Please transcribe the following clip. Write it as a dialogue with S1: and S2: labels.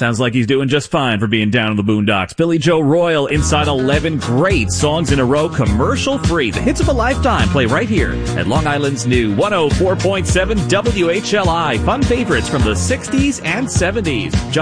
S1: Sounds like he's doing just fine for being down in the boondocks. Billy Joe Royal, Inside 11 great songs in a row, commercial-free. The hits of a lifetime play right here at Long Island's new 104.7 WHLI. Fun favorites from the 60s and 70s.